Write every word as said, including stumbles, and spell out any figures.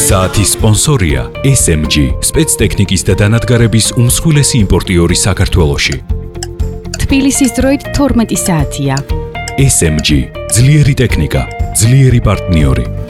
საათის სპონსორია ეს ემ ჯი, სპეცტექნიკის და დანადგარების უმსხვილესი იმპორტიორი საქართველოში. თბილისის დროით თორმეტი საათია. ეს ემ ჯი, ძლიერი ტექნიკა, ძლიერი პარტნიორი.